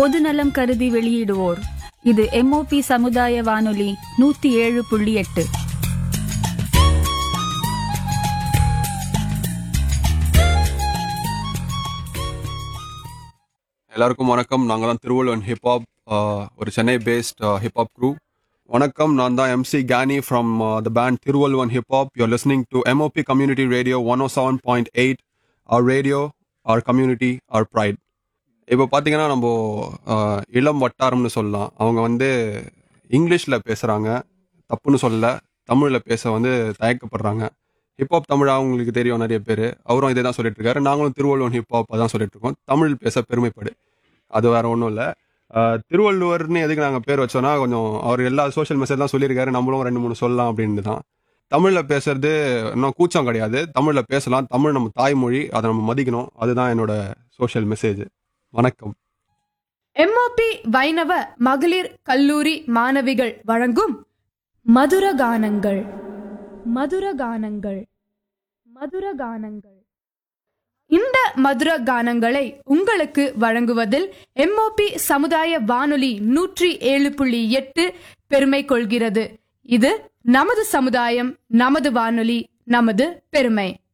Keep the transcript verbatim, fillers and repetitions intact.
பொதுநலம் கருதி வெளியிடுவோர் இது எம்ஓபி சமுதாய வானொலி நூத்தி ஏழு புள்ளி எட்டு. எல்லாருக்கும் வணக்கம். நாங்கள் தான் திருவள்ளுவன் ஹிப்ஹாப், ஒரு சென்னை பேஸ்ட் ஹிப்ஹாப் க்ரூ. வணக்கம், நான் தான் MC கேனி from the pant Thiruvalluvan hip hop. You are listening to MOP community radio one O seven point eight. Our radio, our community, our fried. இப்போ பார்த்தீங்கன்னா நம்ம uh, இளம் வட்டாரம்னு சொல்லலாம். அவங்க வந்து இங்கிலீஷில் பேசுகிறாங்க, தப்புன்னு சொல்லல. தமிழில் பேச வந்து தயக்கப்படுறாங்க. ஹிப்ஹாப் தமிழ் அவங்களுக்கு தெரியும் நிறைய பேர். அவரும் இதே தான் சொல்லிட்டு இருக்காரு. நாங்களும் திருவள்ளுவர் ஹிப்ஹாப் அதான் சொல்லிட்டு இருக்கோம். தமிழ் பேச பெருமைப்படு, அது வேற ஒன்றும் இல்லை. திருவள்ளுவர்னு எதுக்கு நாங்கள் பேர் வச்சோன்னா, கொஞ்சம் அவர் எல்லா சோஷியல் மெசேஜ்லாம் சொல்லியிருக்காரு, நம்மளும் ரெண்டு மூணு சொல்லலாம் அப்படின்னு தான். தமிழில் பேசுறது இன்னும் கூச்சம் கிடையாது. தமிழில் பேசலாம். தமிழ் நம்ம தாய்மொழி, அதை நம்ம மதிக்கணும். அதுதான் என்னோட சோஷியல் மெசேஜ். வணக்கம். எம்ஓபி வைணவ மகளிர் கல்லூரி மாணவிகள் வழங்கும் மதுர கானங்கள். மதுர கானங்கள் மதுர கானங்கள் இந்த மதுர கானங்களை உங்களுக்கு வழங்குவதில் எம்ஓபி சமுதாய வானொலி நூற்றி ஏழு புள்ளி எட்டு பெருமை கொள்கிறது. இது நமது சமுதாயம், நமது வானொலி, நமது பெருமை.